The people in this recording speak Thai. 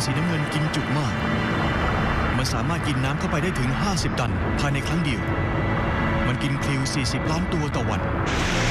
สีน้ำเงินกินจุมากมันสามารถกินน้ำเข้าไปได้ถึง50 ตันภายในครั้งเดียวมันกินคริว40 ล้านตัวต่อวัน